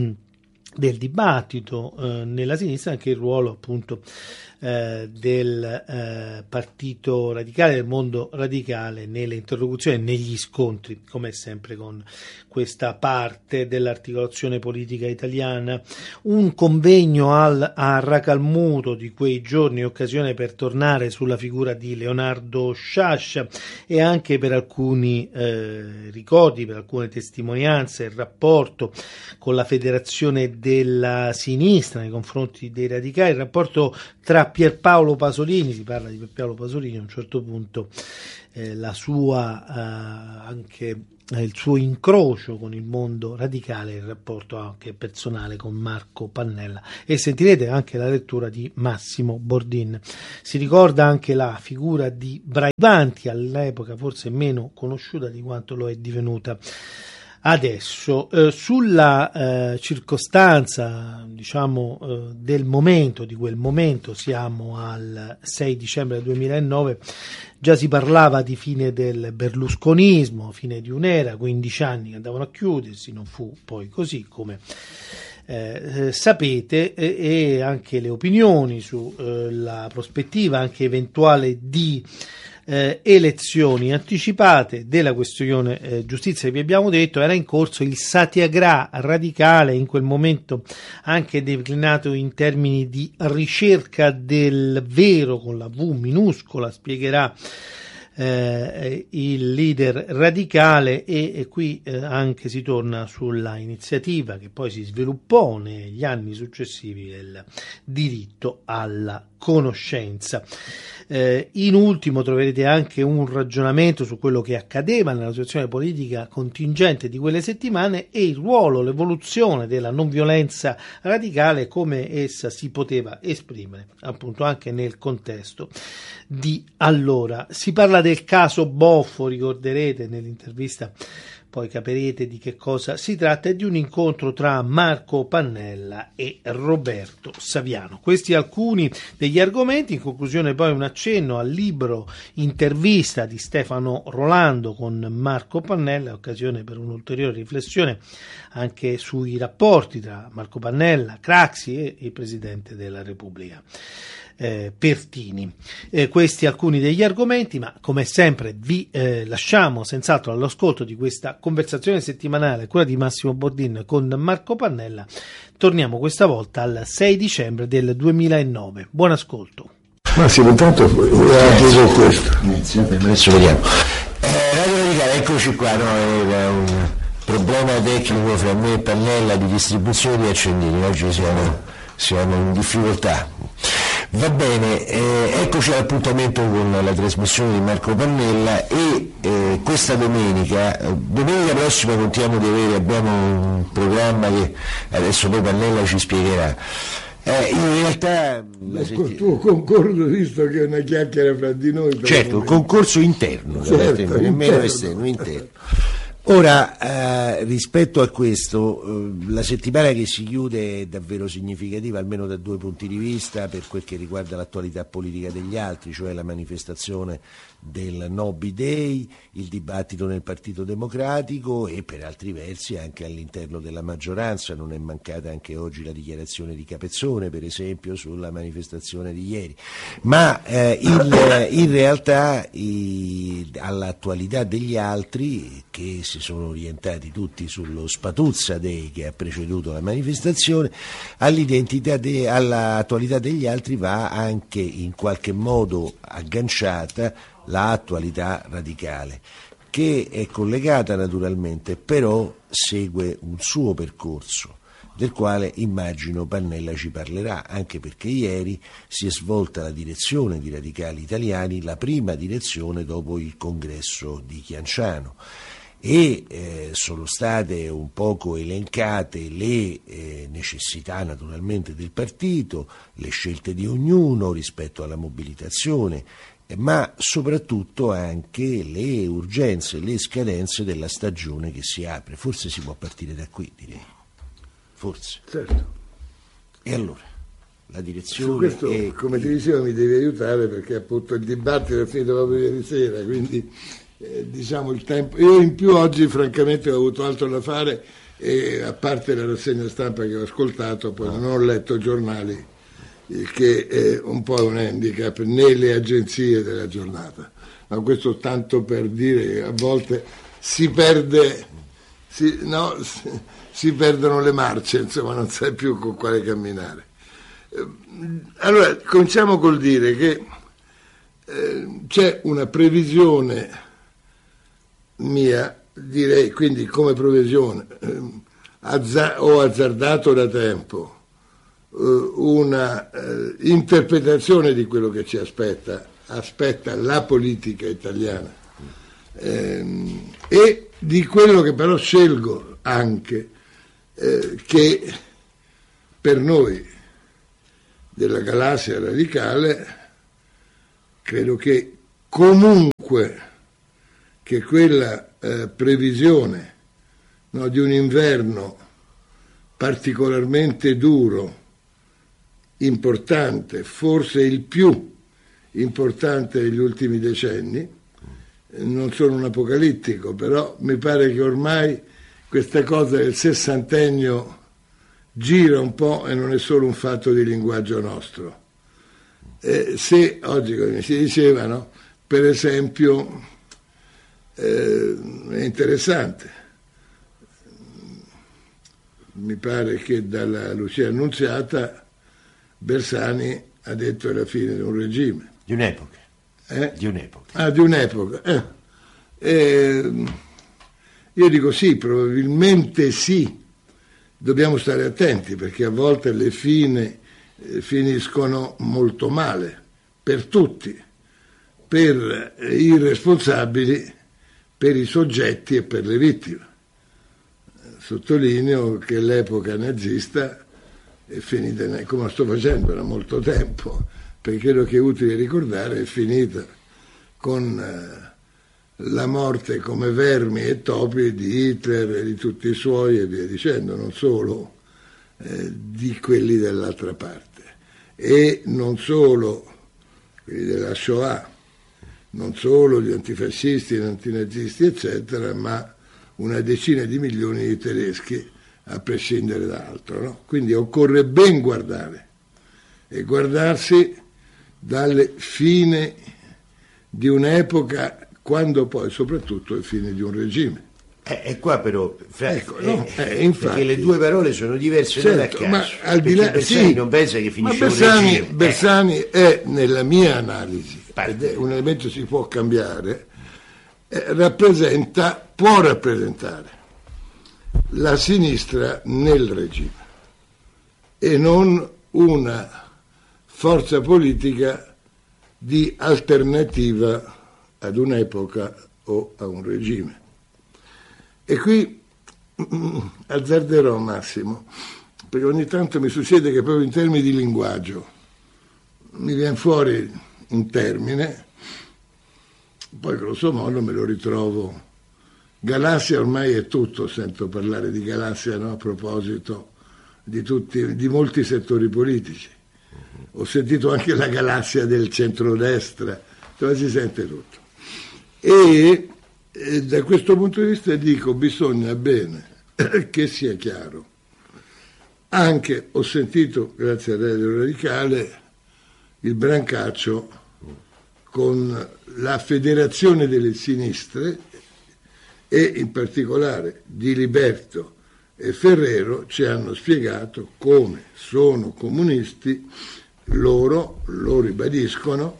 del dibattito eh, nella sinistra, anche il ruolo appunto eh, del eh, partito radicale, del mondo radicale nelle interlocuzioni, negli scontri, come sempre con questa parte dell'articolazione politica italiana. Un convegno al, a Racalmuto di quei giorni, occasione per tornare sulla figura di Leonardo Sciascia e anche per alcuni eh, ricordi, per alcune testimonianze, il rapporto con la federazione della sinistra nei confronti dei radicali, il rapporto tra Pierpaolo Pasolini, si parla di Pierpaolo Pasolini a un certo punto, eh, la sua eh, anche il suo incrocio con il mondo radicale, il rapporto anche personale con Marco Pannella, e sentirete anche la lettura di Massimo Bordin. Si ricorda anche la figura di Braivanti, all'epoca forse meno conosciuta di quanto lo è divenuta adesso. Eh, sulla eh, circostanza, diciamo, eh, del momento, di quel momento, siamo al sei dicembre duemilanove, già si parlava di fine del berlusconismo, fine di un'era, quindici anni che andavano a chiudersi, non fu poi così, come eh, sapete, e, e anche le opinioni sulla eh, prospettiva anche eventuale di Eh, elezioni anticipate della questione eh, giustizia che vi abbiamo detto. Era in corso il satyagraha radicale, in quel momento anche declinato in termini di ricerca del vero con la V minuscola, spiegherà eh, il leader radicale, e, e qui eh, anche si torna sulla iniziativa che poi si sviluppò negli anni successivi del diritto alla conoscenza. Eh, in ultimo troverete anche un ragionamento su quello che accadeva nella situazione politica contingente di quelle settimane e il ruolo, l'evoluzione della non violenza radicale, come essa si poteva esprimere appunto anche nel contesto di allora. Si parla del caso Boffo, ricorderete nell'intervista, poi capirete di che cosa si tratta, e di un incontro tra Marco Pannella e Roberto Saviano. Questi alcuni degli argomenti. In conclusione poi un accenno al libro intervista di Stefano Rolando con Marco Pannella, occasione per un'ulteriore riflessione anche sui rapporti tra Marco Pannella, Craxi e il Presidente della Repubblica Eh, Pertini. Eh, questi alcuni degli argomenti, ma come sempre vi eh, lasciamo senz'altro all'ascolto di questa conversazione settimanale, quella di Massimo Bordin con Marco Pannella. Torniamo questa volta al sei dicembre del duemilanove. Buon ascolto. Massimo, intanto voleva chiedere questo. Adesso vediamo. Eh, Radio Radicale, eccoci qua, no? Era un problema tecnico fra me e Pannella di distribuzione di accendini. Oggi siamo, siamo in difficoltà. Va bene, eh, eccoci all'appuntamento con la trasmissione di Marco Pannella, e eh, questa domenica, domenica prossima contiamo di avere, abbiamo un programma che adesso poi Pannella ci spiegherà. Eh, in realtà il setti... tuo concorso, visto che è una chiacchiera fra di noi, certo, il concorso interno, certo, interno. Nemmeno esterno, interno. Ora, eh, rispetto a questo, eh, la settimana che si chiude è davvero significativa, almeno da due punti di vista, per quel che riguarda l'attualità politica degli altri, cioè la manifestazione del No B-Day, il dibattito nel Partito Democratico e per altri versi anche all'interno della maggioranza. Non è mancata anche oggi la dichiarazione di Capezzone, per esempio, sulla manifestazione di ieri. Ma eh, il, in realtà i, all'attualità degli altri, che si sono orientati tutti sullo Spatuzza Day che ha preceduto la manifestazione, all'identità de, all'attualità degli altri va anche in qualche modo agganciata l'attualità radicale, che è collegata naturalmente, però segue un suo percorso, del quale immagino Pannella ci parlerà, anche perché ieri si è svolta la direzione di Radicali Italiani, la prima direzione dopo il congresso di Chianciano, e eh, sono state un poco elencate le eh, necessità naturalmente del partito, le scelte di ognuno rispetto alla mobilitazione, ma soprattutto anche le urgenze, le scadenze della stagione che si apre. Forse si può partire da qui, direi. Forse. Certo. E allora, la direzione... Su questo, è... come ti dicevo, mi devi aiutare, perché appunto il dibattito è finito proprio ieri sera, quindi eh, diciamo il tempo... Io in più oggi francamente ho avuto altro da fare, e a parte la rassegna stampa che ho ascoltato, poi no. non ho letto giornali, che è un po' un handicap nelle agenzie della giornata, ma questo tanto per dire che a volte si perde, si, no, si, si perdono le marce, insomma non sai più con quale camminare. Allora cominciamo col dire che eh, c'è una previsione mia, direi, quindi come previsione eh, azza- ho azzardato da tempo una uh, interpretazione di quello che ci aspetta, aspetta la politica italiana, ehm, e di quello che però scelgo anche, eh, che per noi della galassia radicale credo che comunque che quella eh, previsione, no, di un inverno particolarmente duro, importante, forse il più importante degli ultimi decenni, non sono un apocalittico, però mi pare che ormai questa cosa del sessantennio gira un po' e non è solo un fatto di linguaggio nostro. Eh, se oggi, come si diceva, no, per esempio, eh, è interessante, mi pare che dalla Lucia Annunziata Bersani ha detto è la fine di un regime. Di un'epoca. Eh? Di un'epoca. Ah, di un'epoca. Eh. Eh, io dico sì, probabilmente sì. Dobbiamo stare attenti perché a volte le fine eh, finiscono molto male per tutti, per eh, i responsabili, per i soggetti e per le vittime. Sottolineo che l'epoca nazista è finita, come sto facendo da molto tempo, perché credo che è utile ricordare, è finita con eh, la morte come vermi e topi di Hitler e di tutti i suoi e via dicendo, non solo eh, di quelli dell'altra parte, e non solo quelli della Shoah, non solo gli antifascisti, gli antinazisti eccetera, ma una decina di milioni di tedeschi a prescindere da altro, no? Quindi occorre ben guardare e guardarsi dalle fine di un'epoca, quando poi soprattutto è fine di un regime. Eh, e qua però, fra, ecco, no, eh, eh, infatti, perché le due parole sono diverse, certo, non a caso, ma al di là, Bersani sì, non pensa che finisce ma Bersani, un regime. Bersani eh. è, nella mia analisi, Parte. ed è un elemento che si può cambiare, eh, rappresenta, può rappresentare la sinistra nel regime e non una forza politica di alternativa ad un'epoca o a un regime. E qui mm, azzarderò Massimo, perché ogni tanto mi succede che proprio in termini di linguaggio mi viene fuori un termine, poi grosso modo me lo ritrovo. Galassia ormai è tutto, sento parlare di galassia, no? A proposito di, tutti, di molti settori politici. Ho sentito anche la galassia del centrodestra, dove si sente tutto. E, e da questo punto di vista dico, bisogna bene che sia chiaro. Anche ho sentito, grazie a Radio Radicale, il Brancaccio con la Federazione delle Sinistre e in particolare Di Liberto e Ferrero ci hanno spiegato come sono comunisti, loro lo ribadiscono,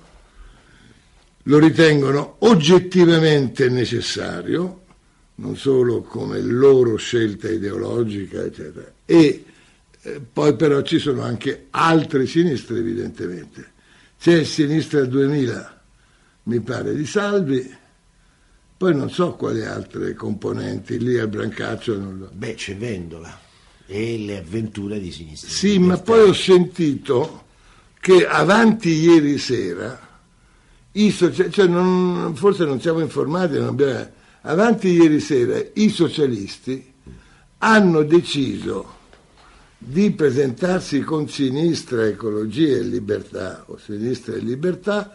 lo ritengono oggettivamente necessario, non solo come loro scelta ideologica, eccetera. E eh, poi però ci sono anche altre sinistre, evidentemente. C'è Sinistra duemila, mi pare, di Salvi, poi non so quali altre componenti, lì al Brancaccio non lo... Beh, c'è Vendola e le avventure di Sinistra. Sì, ma poi ho sentito che avanti ieri sera, i socia- cioè non, forse non siamo informati, non abbiamo, avanti ieri sera i socialisti hanno deciso di presentarsi con Sinistra, Ecologia e Libertà, o Sinistra e Libertà,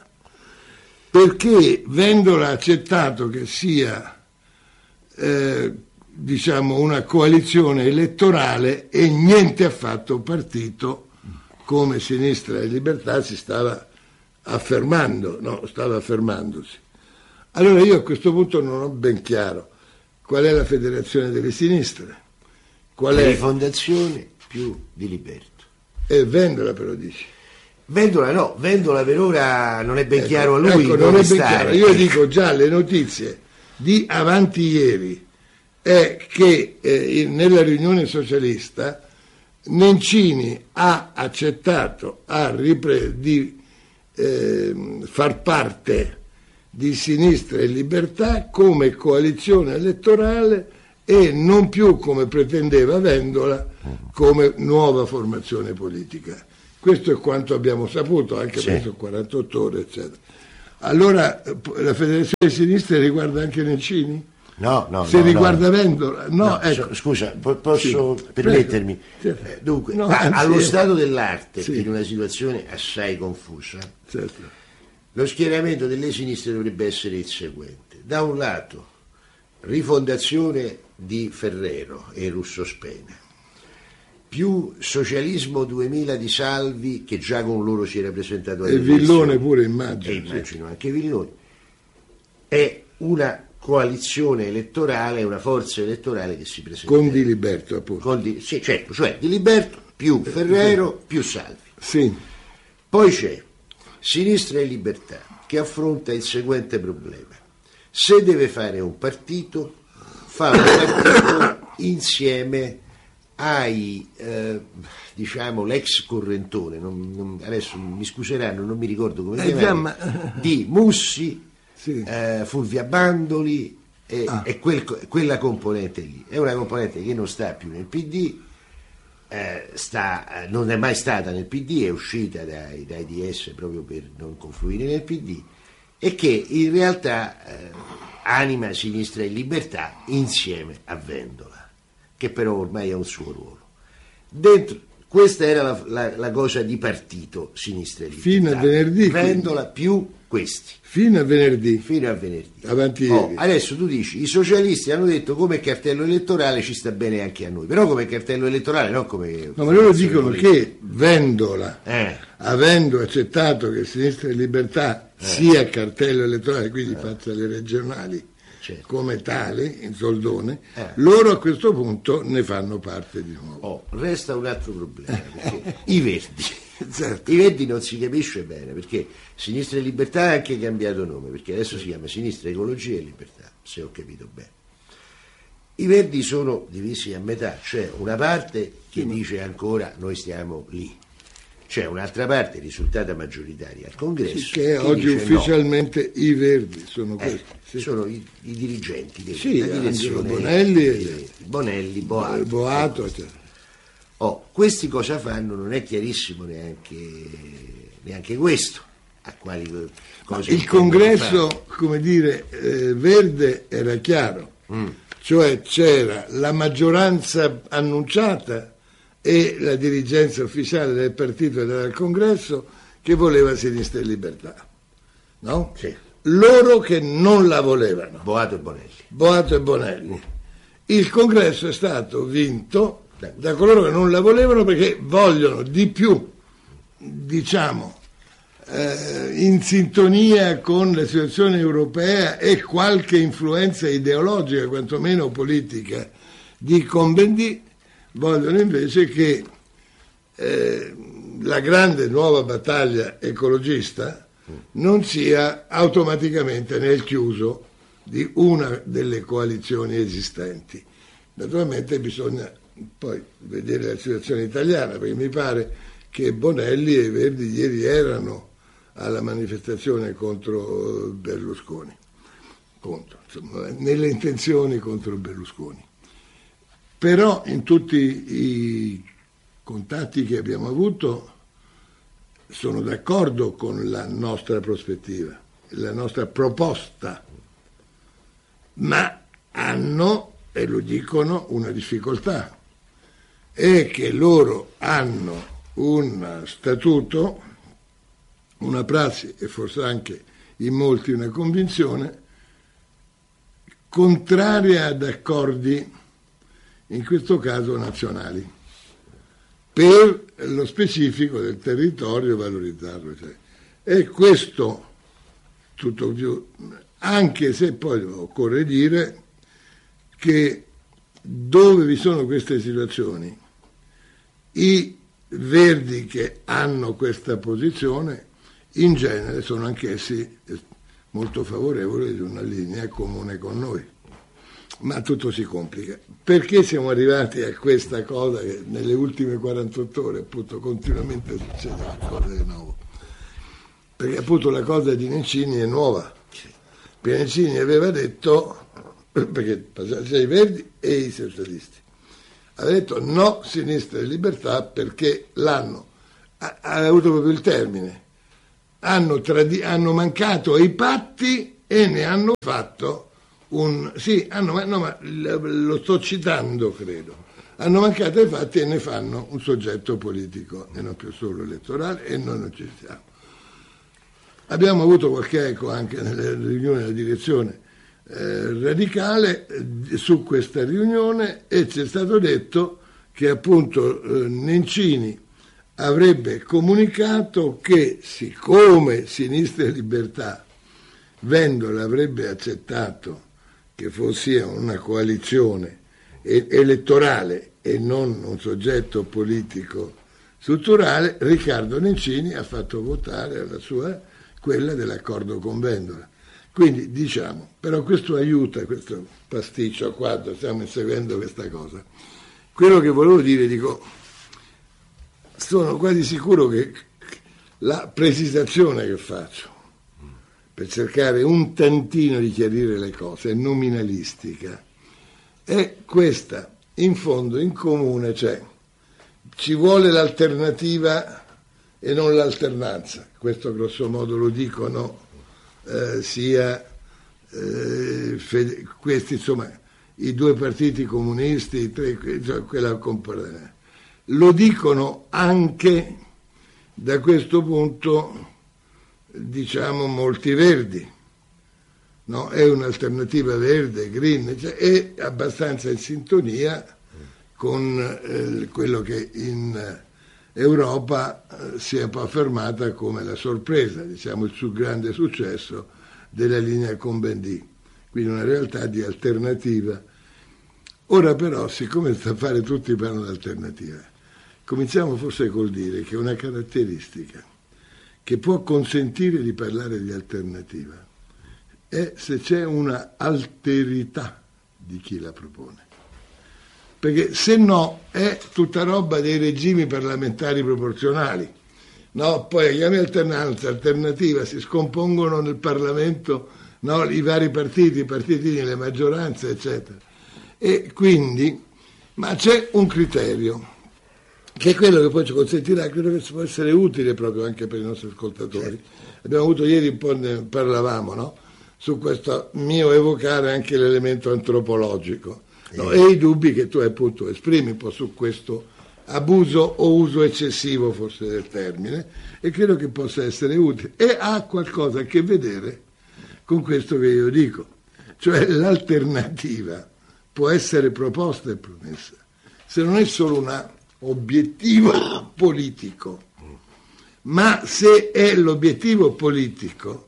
perché Vendola ha accettato che sia eh, diciamo una coalizione elettorale e niente affatto partito, come Sinistra e Libertà si stava affermando, no, stava affermandosi. Allora io a questo punto non ho ben chiaro qual è la Federazione delle Sinistre, qual è... Rifondazione più Di Liberto. E Vendola però dici. Vendola no, Vendola per ora non è ben ecco, chiaro a lui ecco, non è ben chiaro. Io dico già le notizie di avanti ieri è che eh, nella riunione socialista Nencini ha accettato ha ripre- di eh, far parte di Sinistra e Libertà come coalizione elettorale e non più, come pretendeva Vendola, come nuova formazione politica. Questo è quanto abbiamo saputo, anche sì. per quarantotto ore, eccetera. Allora, la Federazione di Sinistra riguarda anche Nencini? No, no, Se no, riguarda no. Vendola? No, No, ecco. so- scusa, po- posso Sì, permettermi? certo. Eh, Dunque, No, a- anzi, allo eh, stato dell'arte, sì. in una situazione assai confusa, Certo. lo schieramento delle sinistre dovrebbe essere il seguente. Da un lato, rifondazione di Ferrero e Russo Spena, più socialismo duemila di Salvi, che già con loro si era presentato alle E Villone elezioni, pure, e immagino. sì. immagino anche Villone, è una coalizione elettorale, una forza elettorale che si presenta Con Di Liberto, appunto. con Di- sì, certo, cioè Di Liberto più Ferrero più Salvi. Sì. Poi c'è Sinistra e Libertà che affronta il seguente problema: se deve fare un partito, fa un partito insieme ai eh, diciamo l'ex correntone, non- non- adesso mi scuseranno, non mi ricordo come si Eh, chiama, chiama- di Mussi, Sì. eh, Fulvia Bandoli e, Ah. e quel- quella componente lì. È una componente che non sta più nel P D, eh, sta, eh, non è mai stata nel P D, è uscita dai, dai D S proprio per non confluire nel P D, e che in realtà eh, anima Sinistra e Libertà insieme a Vendola, che però ormai ha un suo ruolo. Dentro, questa era la, la- la cosa di partito Sinistra e Libertà. Fino a venerdì, Vendola più questi. Fino a venerdì. Fino a venerdì. Avanti Oh, ieri. adesso tu dici, i socialisti hanno detto come cartello elettorale ci sta bene anche a noi, però come cartello elettorale, non come... No, ma loro dicono che Vendola, Eh. avendo accettato che Sinistra e Libertà sia cartello elettorale, quindi faccia le regionali Certo. come tali, in soldone, Eh. loro a questo punto ne fanno parte di nuovo. Oh, resta un altro problema, perché i Verdi. Certo. I Verdi non si capisce bene, perché Sinistra e Libertà ha anche cambiato nome, perché adesso si chiama Sinistra, Ecologia e Libertà, se ho capito bene. I Verdi sono divisi a metà, c'è una parte che dice ancora noi stiamo lì, c'è un'altra parte risultata maggioritaria al Congresso Sì, che oggi dice ufficialmente i Verdi sono no. Eh, questi. Sì. sono i, i dirigenti dei Sì, la Angelo direzione Bonelli dei e- Verdi. Bonelli, Boato. Boato, eccetera. Oh, questi cosa fanno? Non è chiarissimo neanche, neanche questo. A quali cose Il intendono congresso, fare. come dire, eh, verde era chiaro, Mm. cioè c'era la maggioranza annunciata e la dirigenza ufficiale del partito e del congresso che voleva Sinistra e Libertà, no? Sì. Loro che non la volevano, Boato e Bonelli. Boato e Bonelli. Il congresso è stato vinto da coloro che non la volevano perché vogliono di più, diciamo, eh, in sintonia con la situazione europea e qualche influenza ideologica, quantomeno politica, di Combendì, vogliono invece che eh, la grande nuova battaglia ecologista non sia automaticamente nel chiuso di una delle coalizioni esistenti. Naturalmente bisogna poi vedere la situazione italiana, perché mi pare che Bonelli e i Verdi ieri erano alla manifestazione contro Berlusconi, contro, insomma, nelle intenzioni contro Berlusconi. Però in tutti i contatti che abbiamo avuto sono d'accordo con la nostra prospettiva, la nostra proposta, ma hanno, e lo dicono, una difficoltà, è che loro hanno un statuto, una prassi e forse anche in molti una convinzione contraria ad accordi, in questo caso nazionali, per lo specifico del territorio valorizzarlo. Cioè. E questo tutto più, anche se poi occorre dire che dove vi sono queste situazioni, i Verdi che hanno questa posizione in genere sono anch'essi molto favorevoli di una linea comune con noi. ma tutto si complica. Perché siamo arrivati a questa cosa che nelle ultime quarantotto ore appunto continuamente succede qualcosa di nuovo? Perché appunto la cosa di Nencini è nuova. Perché Nencini aveva detto, perché passavano sia i Verdi e i socialisti, aveva detto no Sinistra e Libertà perché l'hanno, ha, ha avuto proprio il termine, hanno, tradi- hanno mancato ai patti e ne hanno fatto un... Sì, hanno, no, ma lo sto citando, credo. Hanno mancato ai fatti e ne fanno un soggetto politico e non più solo elettorale, e noi non ci siamo. Abbiamo avuto qualche eco anche nelle riunioni della direzione eh, radicale eh, su questa riunione, e ci è stato detto che appunto eh, Nencini avrebbe comunicato che siccome Sinistra e Libertà Vendola avrebbe accettato che fosse una coalizione elettorale e non un soggetto politico strutturale, Riccardo Nencini ha fatto votare alla sua quella dell'accordo con Vendola. Quindi diciamo, però questo aiuta, questo pasticcio a quadro, stiamo inseguendo questa cosa. Quello che volevo dire, dico, sono quasi sicuro che la precisazione che faccio per cercare un tantino di chiarire le cose, è nominalistica, è questa, in fondo, in comune, cioè ci vuole l'alternativa e non l'alternanza, questo grosso modo lo dicono eh, sia eh, fede, questi, insomma, i due partiti comunisti, i tre, cioè quella componente. Lo dicono anche da questo punto, diciamo, molti verdi, no? È un'alternativa verde, green, cioè è abbastanza in sintonia con eh, quello che in Europa eh, si è poi affermata come la sorpresa, diciamo il più grande successo della linea Cohn-Bendit, quindi una realtà di alternativa. Ora però, siccome sta a fare tutti parlano di alternativa, cominciamo forse col dire che una caratteristica che può consentire di parlare di alternativa è se c'è una alterità di chi la propone. Perché se no è tutta roba dei regimi parlamentari proporzionali, no? Poi chiami alternanza, alternativa, si scompongono nel Parlamento, no? I vari partiti, i partitini, le maggioranze, eccetera. E quindi, ma c'è un criterio che è quello che poi ci consentirà, credo che può essere utile proprio anche per i nostri ascoltatori. Abbiamo avuto ieri un po', ne parlavamo, no? Su questo mio evocare anche l'elemento antropologico, no? E i dubbi che tu appunto esprimi un po' su questo abuso o uso eccessivo forse del termine, e credo che possa essere utile e ha qualcosa a che vedere con questo che io dico, cioè l'alternativa può essere proposta e promessa se non è solo un obiettivo politico, ma se è l'obiettivo politico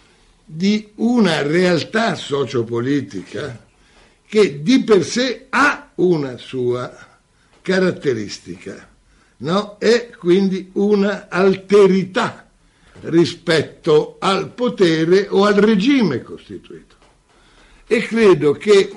di una realtà sociopolitica che di per sé ha una sua caratteristica, no? È quindi una alterità rispetto al potere o al regime costituito. E credo che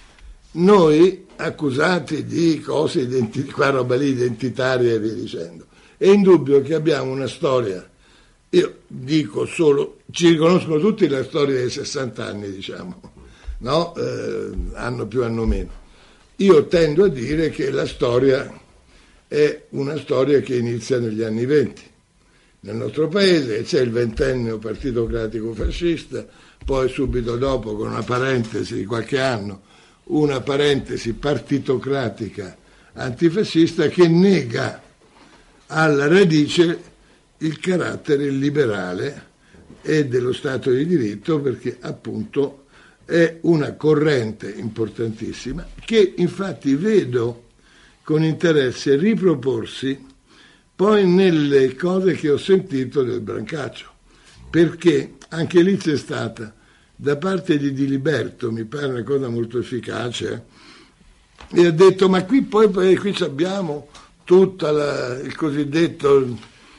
noi, accusati di cose identi- qua roba lì identitarie e via dicendo, è indubbio che abbiamo una storia, io dico solo, ci riconoscono tutti la storia dei sessanta anni, diciamo, no? Eh, anno più, anno meno. Io tendo a dire che la storia è una storia che inizia negli anni venti. Nel nostro paese c'è il ventennio partitocratico fascista, poi subito dopo, con una parentesi di qualche anno, una parentesi partitocratica antifascista che nega alla radice il carattere liberale e dello Stato di diritto, perché appunto è una corrente importantissima che infatti vedo con interesse riproporsi poi nelle cose che ho sentito del Brancaccio, perché anche lì c'è stata da parte di Diliberto, mi pare una cosa molto efficace, e ha detto ma qui poi, poi qui abbiamo tutta la, il cosiddetto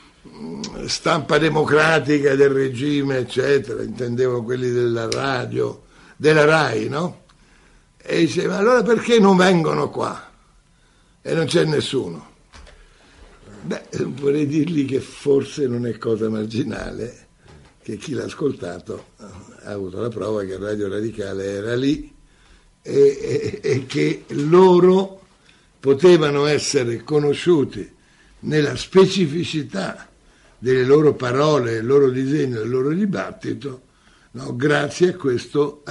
stampa democratica del regime, eccetera, intendevo quelli della radio, della RAI, no? e diceva allora perché non vengono qua? E non c'è nessuno. Beh, vorrei dirgli che forse non è cosa marginale, che chi l'ha ascoltato ha avuto la prova che Radio Radicale era lì e, e, e che loro potevano essere conosciuti nella specificità delle loro parole, del loro disegno, del loro dibattito, no? Grazie a questo